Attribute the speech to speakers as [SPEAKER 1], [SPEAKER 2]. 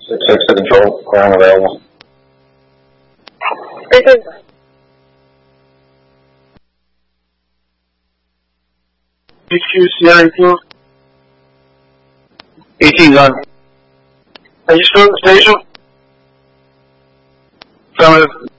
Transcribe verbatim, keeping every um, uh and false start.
[SPEAKER 1] six six to control, clearing available.
[SPEAKER 2] Very good.
[SPEAKER 3] H Q Sierra eighteen.
[SPEAKER 1] eighteen's on.
[SPEAKER 3] Are you still at the station?
[SPEAKER 1] Affirmative.